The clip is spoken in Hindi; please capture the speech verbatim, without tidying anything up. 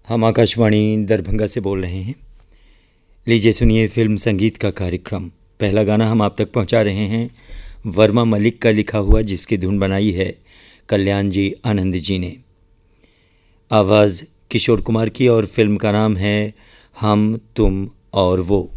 हम आकाशवाणी दरभंगा से बोल रहे हैं। लीजिए सुनिए फिल्म संगीत का कार्यक्रम। पहला गाना हम आप तक पहुंचा रहे हैं वर्मा मलिक का लिखा हुआ, जिसकी धुन बनाई है कल्याण जी आनंद जी ने। आवाज़ किशोर कुमार की और फिल्म का नाम है हम तुम और वो।